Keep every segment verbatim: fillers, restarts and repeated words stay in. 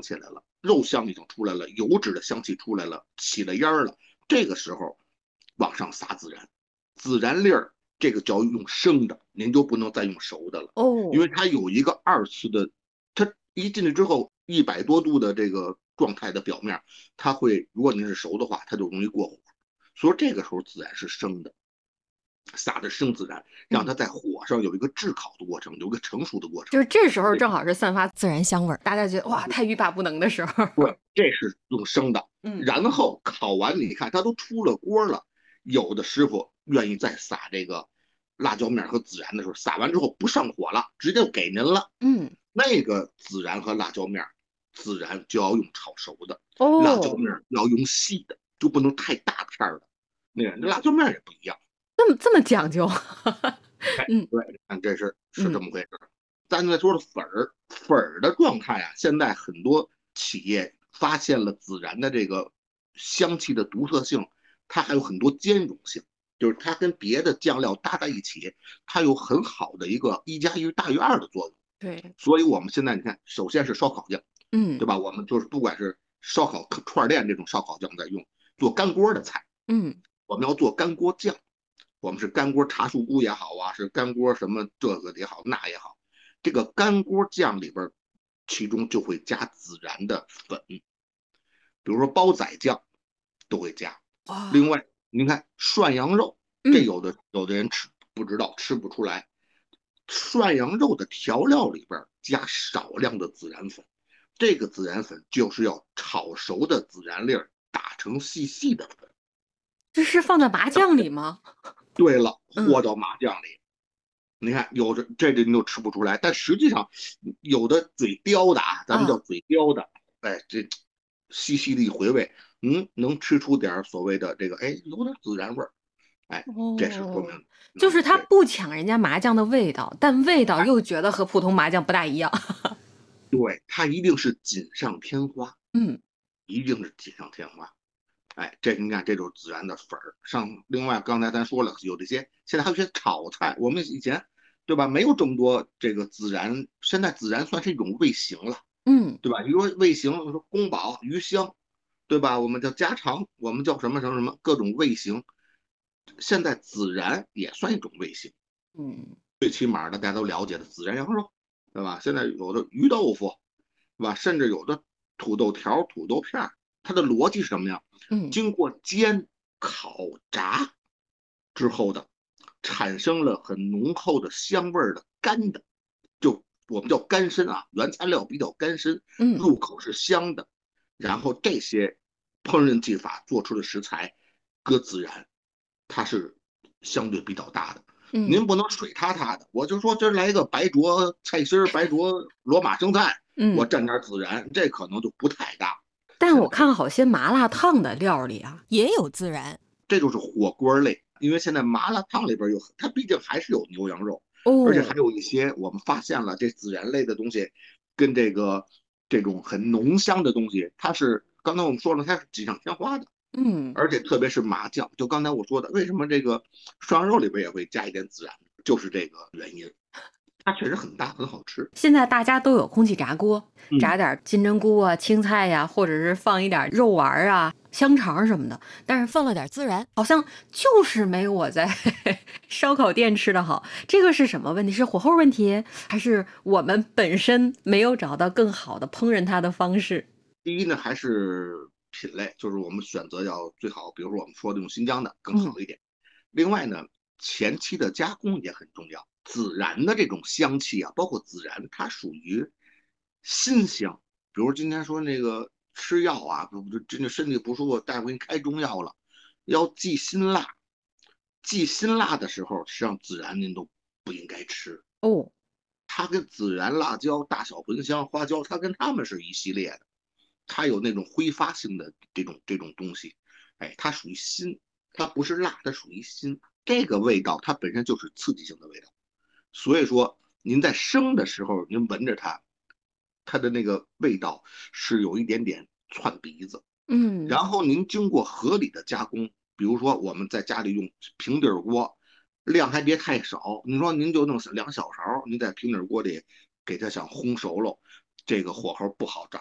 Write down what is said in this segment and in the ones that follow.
起来了，肉香已经出来了，油脂的香气出来了，起了烟了。这个时候往上撒孜然，孜然粒儿这个就要用生的，您就不能再用熟的了，因哦， 为它有一个二次的，它一进去之后一百多度的这个状态的表面，它会如果您是熟的话，它就容易过火，所以这个时候孜然是生的。撒的生孜然，让嗯， 它在火上有一个炙烤的过程，有一个成熟的过程。 就是这时候对正好是散发孜然香味儿，大家觉得哇，太欲罢不能的时候。 对，这是用生的。 嗯， 然后烤完，你看它都出了锅了，有的师傅愿意再撒这个辣椒面和孜然的时候，撒完之后不上火了，直接给您了。 嗯， 那个孜然和辣椒面，孜然就要用炒熟的，辣椒哦， 面要用细的，就不能太大片的。那个辣椒面也不一样。 这么这么讲究。 哎， 嗯， 对，看这是是这嗯， 么回事。咱再说的粉儿，粉儿的状态啊，现在很多企业发现了孜然的这个香气的独特性，它还有很多兼容性，就是它跟别的酱料搭在一起，它有很好的一个一加一大于二的作用。 对， 所以我们现在你看，首先是烧烤酱， 嗯， 对吧？我们就是不管是烧烤串店这种烧烤酱在用，做干锅的菜， 嗯， 我们要做干锅酱。我们是干锅茶树菇也好啊，是干锅什么这个也好那也好，这个干锅酱里边其中就会加孜然的粉，比如说煲仔酱都会加。另哇， 外，您看涮羊肉，这嗯， 有的有的人吃不知道吃不出来，涮羊肉的调料里边加少量的孜然粉，这个孜然粉就是要炒熟的孜然粒打成细细的粉。 这是放在麻酱里吗？ 对了，和嗯， 到麻酱里，你看，有的这个你就吃不出来，但实际上有的嘴刁的啊，咱们叫啊， 嘴刁的，哎，这细细的一回味，嗯，能吃出点所谓的这个，哎，有点孜然味儿，哎，这是说明， 哦，就是嗯，对， 它不抢人家麻酱的味道，但味道又觉得和普通麻酱不大一样。 对，它一定是锦上添花， 嗯， 一定是锦上添花，哎，这你看，这就是孜然的粉儿。上另外刚才咱说了，有这些，现在还有一些炒菜，我们以前对吧，没有这么多这个孜然，现在孜然算是一种味型了。 嗯， 对吧？比如说味型，说宫保、鱼香，对吧？我们叫家常，我们叫什么什么什么，各种味型。现在孜然也算一种味型， 嗯， 最起码的大家都了解的孜然羊肉，对吧？现在有的鱼豆腐，对吧？甚至有的土豆条、土豆片它的逻辑是什么呀？ 嗯， 经过煎、烤、炸之后的，产生了很浓厚的香味儿的干的，就我们叫干参啊，原材料比较干参， 嗯， 入口是香的。然后这些烹饪技法做出的食材，搁孜然，它是相对比较大的。 嗯， 您不能水塌塌的，我就说今儿来一个白灼菜心白灼罗马生菜，我嗯。 蘸点孜然，这可能就不太大。 但我看好些麻辣烫的料里啊，也有孜然。 这就是火锅类，因为现在麻辣烫里边有，它毕竟还是有牛羊肉，而且还哦， 有一些我们发现了这孜然类的东西，跟这个这种很浓香的东西，它是刚才我们说了，它是锦上添花的， 嗯。 而且特别是麻酱，就刚才我说的，为什么这个涮羊肉里边也会加一点孜然，就是这个原因，它确实很大，很好吃。 现在大家都有空气炸锅， 嗯， 炸点金针菇啊、青菜呀、或者是放一点肉丸儿啊、香肠什么的，但是放了点孜然，好像就是没有我在烧烤店吃的好。这个是什么问题？是火候问题，还是我们本身没有找到更好的烹饪它的方式？ 第一呢还是品类，就是我们选择要最好，比如说我们说的用新疆的更嗯， 好一点。另外呢，前期的加工也很重要。孜然的这种香气啊，包括孜然，它属于辛香。比如今天说那个吃药啊，不不，真的身体不舒服，大夫给你开中药了，要忌辛辣。忌辛辣的时候，实际上孜然您都不应该吃。 哦， 它跟孜然、辣椒、大小茴香、花椒，它跟它们是一系列的。它有那种挥发性的这种这种东西，哎，它属于辛，它不是辣，它属于辛。这个味道它本身就是刺激性的味道，所以说您在生的时候，您闻着它，它的那个味道是有一点点窜鼻子。 嗯， 然后您经过合理的加工，比如说我们在家里用平底锅，量还别太少。你说您就弄两小勺，您在平底锅里给它想烘熟了，这个火候不好掌握。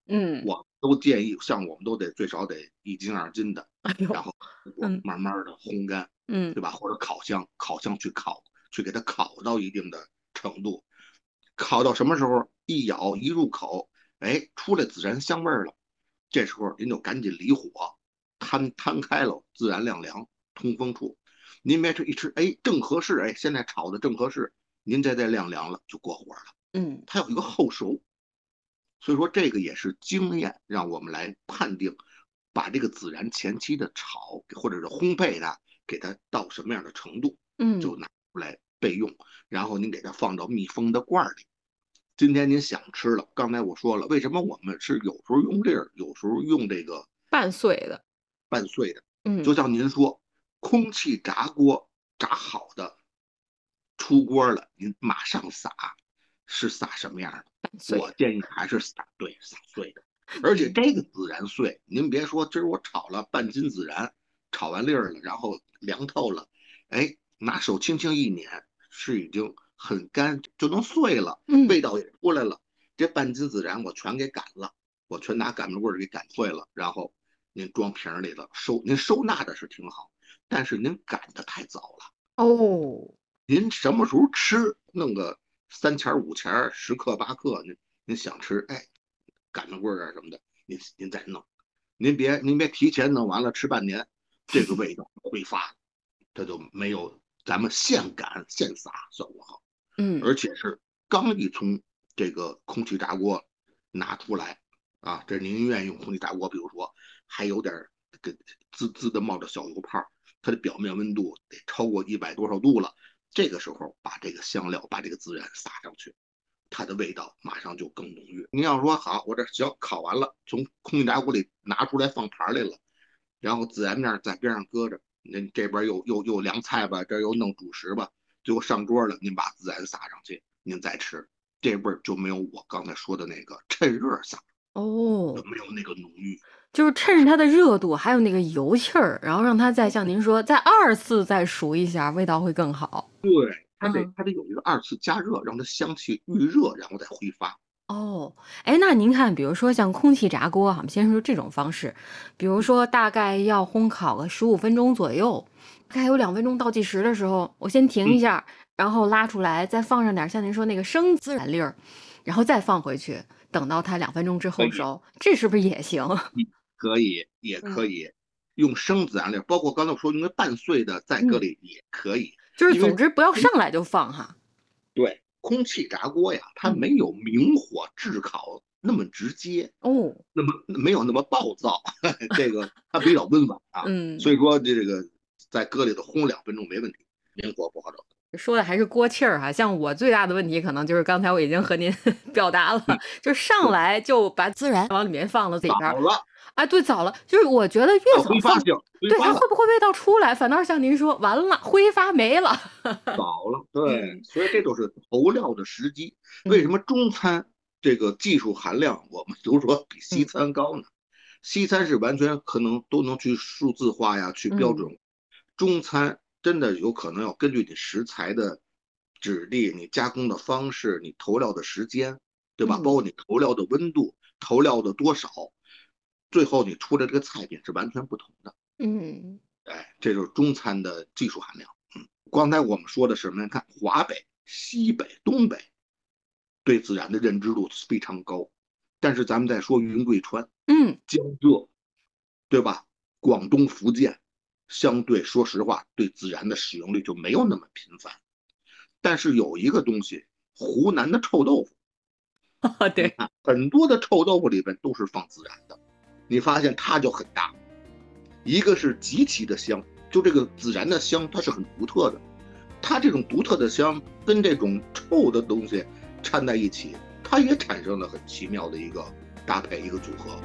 嗯， 我都建议，像我们都得最少得一斤二斤的， 哎呦， 然后我嗯慢慢的烘干， 嗯对吧？或者烤箱，烤箱去烤，去给它烤到一定的程度，烤到什么时候一咬一入口，哎，出来孜然香味儿了，这时候您就赶紧离火，摊摊开了，自然晾凉，通风处。您别吃一吃，哎，正合适，哎，现在炒的正合适，您再再晾凉了就过火了， 嗯它有一个后熟。所以说这个也是经验，让我们来判定，把这个孜然前期的炒或者是烘焙它，给它到什么样的程度，就嗯， 拿出来备用。然后您给它放到密封的罐里。今天您想吃了，刚才我说了，为什么我们是有时候用粒儿，有时候用这个半碎的， 半碎的？ 嗯， 就像您说，空气炸锅炸好的出锅了，您马上撒，是撒什么样的？ 半碎的， 我建议还是撒对撒碎的，而且嗯这个孜然碎，您别说今儿我炒了半斤孜然，炒完粒儿了，然后凉透了，哎，拿手轻轻一捻，是已经很干，就能碎了， 嗯味道也出来了。这半斤孜然我全给擀了，我全拿擀面棍给擀碎了，然后您装瓶里了，收您收纳的是挺好，但是您擀的太早了。 哦， 您什么时候吃，弄个三钱五钱十克八克，您您想吃，哎，擀面棍啊什么的，您您再弄，您别您别提前弄完了吃半年，这个味道挥发了，它就没有咱们现擀现撒效果好， 嗯而且是刚一从这个空气炸锅拿出来啊，这您愿意用空气炸锅，比如说还有点这个滋滋的冒着小油泡，它的表面温度得超过一百多少度了。这个时候把这个香料、把这个孜然撒上去，它的味道马上就更浓郁。您要说好，我这小烤完了，从空气炸锅里拿出来放盘里了，然后孜然面在边上搁着，您这边又又又凉菜吧，这又弄主食吧，最后上桌了，您把孜然撒上去，您再吃，这味儿就没有我刚才说的那个趁热撒，就哦。 没有那个浓郁。 就是趁着它的热度，还有那个油气儿，然后让它再像您说，再二次再熟一下，味道会更好。 对，它得嗯， 它得有一个二次加热，让它香气预热，然后再挥发。 哦，哎，那您看，比如说像空气炸锅哈，我们先说这种方式，比如说大概要烘烤个十五分钟左右，大概有两分钟倒计时的时候，我先停一嗯， 下，然后拉出来，再放上点儿像您说那个生孜然粒儿，然后再放回去，等到它两分钟之可以。 后熟，这是不是也行？ 可以，也可嗯， 以用生孜然粒，包括刚才我说用那拌碎的在搁嗯， 里也可以， 就是因为总之不要上来就放哈。 对空气炸锅呀，它嗯， 没有明火炙烤那么直接， 哦， 那么没有那么暴躁，这个它比较温婉啊， 嗯。 所以说这个在搁里头烘两分钟没问题，明火不好找。 说的还是锅气儿哈，像我最大的问题可能就是刚才我已经和您表达了， 嗯， 就是上对， 来就把孜然往里面放了里边儿， 早了， 啊，对，早了，就是我觉得越有早放， 挥发性，挥对，它发了。 会不会味道出来，反倒是像您说，完了，挥发没了。 早了，对， 嗯所以这都是投料的时机。为什嗯么中餐这个技术含量我们都说比西嗯餐高呢？西餐是完全可能都能去数字化呀，去标嗯准，中餐真的有可能要根据你食材的质地、你加工的方式、你投料的时间，对吧？包嗯括你投料的温度、投料的多少，最后你出的这个菜品是完全不同的。 嗯哎，这就是中餐的技术含量。嗯，刚才我们说的是什么？看华北、西北、东北对孜然的认知度非常高，但是咱们再说云贵川、 嗯江浙，对吧？广东、福建，相对说实话，对孜然的使用率就没有那么频繁。但是有一个东西，湖南的臭豆腐， 嗯，对， 你看很多的臭豆腐里边都是放孜然的，你发现它就很大。一个是极其的香，就这个孜然的香，它是很独特的。它这种独特的香跟这种臭的东西掺在一起，它也产生了很奇妙的一个搭配，一个组合。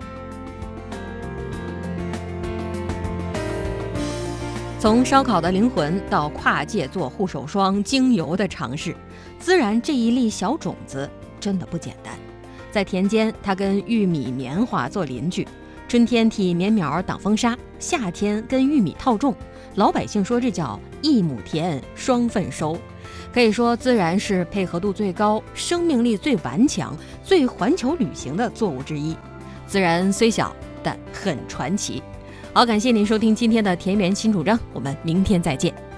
从烧烤的灵魂到跨界做护手霜、精油的尝试，孜然这一粒小种子真的不简单。在田间，它跟玉米、棉花做邻居，春天替棉苗挡风沙，夏天跟玉米套种。老百姓说这叫一亩田双份收。 可以说孜然是配合度最高、生命力最顽强、最环球旅行的作物之一。孜然虽小，但很传奇。好，感谢您收听今天的田园新主张，我们明天再见。